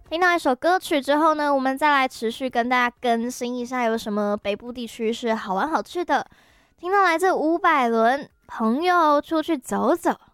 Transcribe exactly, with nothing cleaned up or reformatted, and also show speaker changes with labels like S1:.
S1: 听到一首歌曲之后呢，我们再来持续跟大家更新一下有什么北部地区是好玩好吃的。听到来自伍佰伦《朋友出去走走》，